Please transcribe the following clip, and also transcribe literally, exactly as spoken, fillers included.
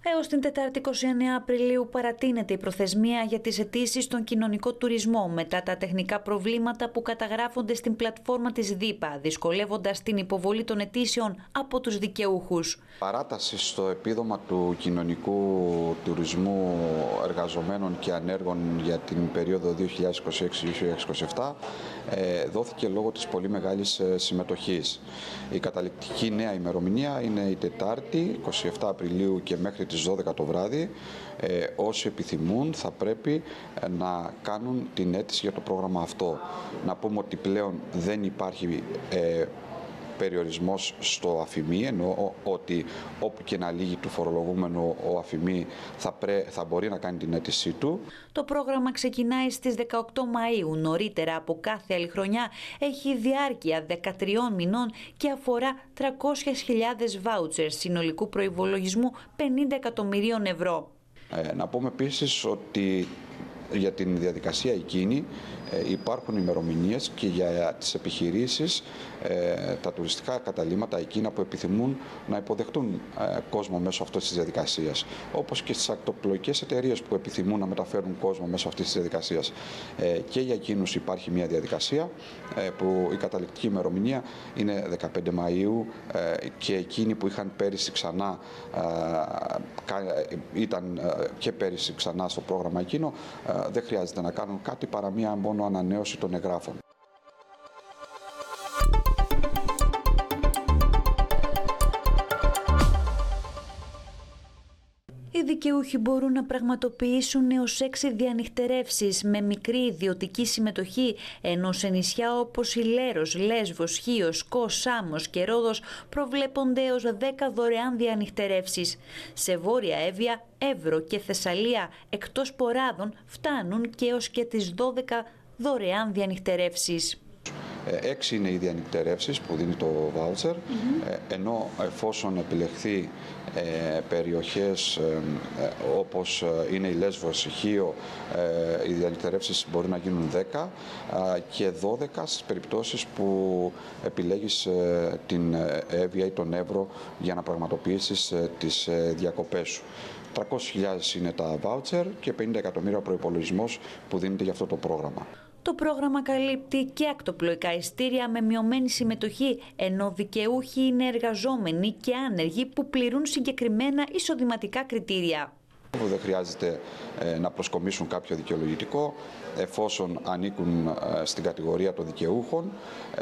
Έως την Τετάρτη είκοσι εννέα Απριλίου παρατείνεται η προθεσμία για τις αιτήσεις στον κοινωνικό τουρισμό μετά τα τεχνικά προβλήματα που καταγράφονται στην πλατφόρμα της ΔΥΠΑ, δυσκολεύοντας την υποβολή των αιτήσεων από τους δικαιούχους. Παράταση στο επίδομα του κοινωνικού τουρισμού εργαζομένων και ανέργων για την περίοδο δύο χιλιάδες είκοσι έξι με δύο χιλιάδες είκοσι επτά ε, δόθηκε λόγω της πολύ μεγάλης συμμετοχής. Η καταληκτική νέα ημερομηνία είναι η Τετάρτη είκοσι επτά Απριλίου και μέχρι τις δώδεκα το βράδυ. Ε, όσοι επιθυμούν θα πρέπει να κάνουν την αίτηση για το πρόγραμμα αυτό. Να πούμε ότι πλέον δεν υπάρχει ε, περιορισμός στο αφημί, ενώ ότι όπου και να λύγει του φορολογούμενου ο αφημί θα, πρέ, θα μπορεί να κάνει την αίτησή του. Το πρόγραμμα ξεκινάει στις δεκαοκτώ Μαΐου, νωρίτερα από κάθε άλλη χρονιά, έχει διάρκεια δεκατριών μηνών και αφορά τριακόσιες χιλιάδες βάουτσερ συνολικού προϋπολογισμού πενήντα εκατομμυρίων ευρώ. Ε, να πούμε επίσης ότι για την διαδικασία εκείνη ε, υπάρχουν ημερομηνίες και για τις επιχειρήσεις, ε, τα τουριστικά καταλύματα εκείνα που επιθυμούν να υποδεχτούν ε, κόσμο μέσω αυτής της διαδικασίας. Όπως και στις ακτοπλοϊκές εταιρείες που επιθυμούν να μεταφέρουν κόσμο μέσω αυτής της διαδικασίας. Ε, και για εκείνους υπάρχει μια διαδικασία ε, που η καταληκτική ημερομηνία είναι δεκαπέντε Μαΐου ε, και εκείνοι που είχαν πέρυσι ξανά, ε, ήταν ε, και πέρυσι ξανά στο πρόγραμμα εκείνο, ε, δεν χρειάζεται να κάνουν κάτι παρά μία μόνο ανανέωση των εγγράφων. Οι δικαιούχοι μπορούν να πραγματοποιήσουν έως έξι διανυχτερεύσεις με μικρή ιδιωτική συμμετοχή, ενώ σε νησιά όπως η Λέρος, Λέσβος, Χίος, Κος, Σάμος και Ρόδος προβλέπονται έως δέκα δωρεάν διανυχτερεύσεις. Σε Βόρεια Εύβοια, Εύρο και Θεσσαλία εκτός Ποράδων φτάνουν και έως και τις δώδεκα δωρεάν διανυχτερεύσεις. Έξι είναι οι διανυκτερεύσεις που δίνει το βάουτσερ, mm-hmm. ενώ εφόσον επιλεχθεί ε, περιοχές ε, ε, όπως είναι η Λέσβος, η Χίο, ε, οι διανυκτερεύσεις μπορεί να γίνουν δέκα ε, και δώδεκα στις περιπτώσεις που επιλέγεις ε, την Εύβοια ή τον Εύρο για να πραγματοποιήσεις ε, τις ε, διακοπές σου. τριακόσιες χιλιάδες είναι τα βάουτσερ και πενήντα εκατομμύρια προϋπολογισμός που δίνεται για αυτό το πρόγραμμα. Το πρόγραμμα καλύπτει και ακτοπλοϊκά ειστήρια με μειωμένη συμμετοχή, ενώ δικαιούχοι είναι εργαζόμενοι και άνεργοι που πληρούν συγκεκριμένα εισοδηματικά κριτήρια. Δεν χρειάζεται ε, να προσκομίσουν κάποιο δικαιολογητικό, εφόσον ανήκουν ε, στην κατηγορία των δικαιούχων.